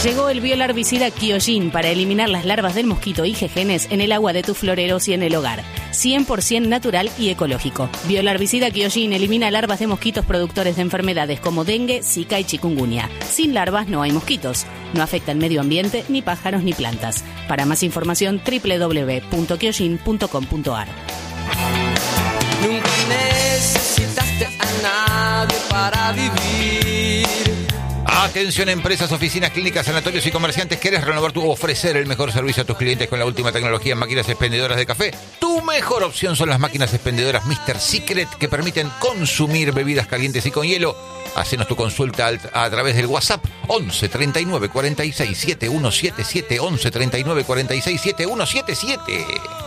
Llegó el biolarvicida Kyojin para eliminar las larvas del mosquito y jejenes en el agua de tus floreros y en el hogar. 100% natural y ecológico. Biolarvicida Kyojin elimina larvas de mosquitos productores de enfermedades como dengue, zika y chikungunya. Sin larvas no hay mosquitos. No afecta al medio ambiente, ni pájaros ni plantas. Para más información, www.kyojin.com.ar. Nunca necesitaste a nadie para vivir. Atención, empresas, oficinas, clínicas, sanatorios y comerciantes. ¿Querés renovar o ofrecer el mejor servicio a tus clientes con la última tecnología en máquinas expendedoras de café? Tu mejor opción son las máquinas expendedoras Mr. Secret, que permiten consumir bebidas calientes y con hielo. Hacenos tu consulta a través del WhatsApp 11 39 46 7177, 11 39 46 7177.